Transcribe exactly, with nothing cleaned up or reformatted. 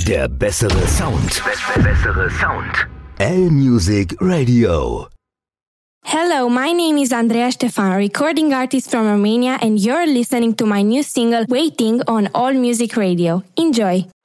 Der bessere Sound. Bessere Sound. L-Music Radio. Hello, my name is Andreea Ștefan, recording artist from Romania, and you're listening to my new single, Waiting, on All Music Radio. Enjoy!